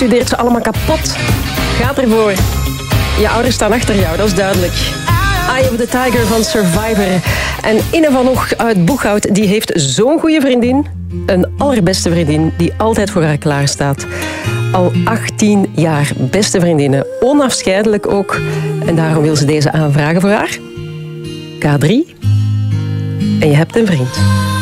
Studeert ze allemaal kapot. Ga ervoor. Je ouders staan achter jou, dat is duidelijk. Eye of the Tiger van Survivor. En Inne van Oeg uit Boeghout, die heeft zo'n goede vriendin. Een allerbeste vriendin die altijd voor haar klaarstaat. Al 18 jaar beste vriendinnen. Onafscheidelijk ook. En daarom wil ze deze aanvragen voor haar. K3. En je hebt een vriend.